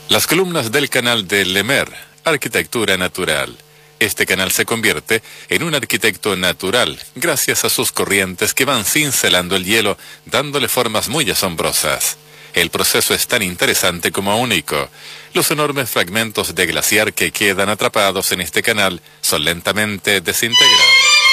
Las columnas del canal de Lemer, Arquitectura Natural. Este canal se convierte en un arquitecto natural gracias a sus corrientes que van cincelando el hielo, dándole formas muy asombrosas. El proceso es tan interesante como único. Los enormes fragmentos de glaciar que quedan atrapados en este canal son lentamente desintegrados.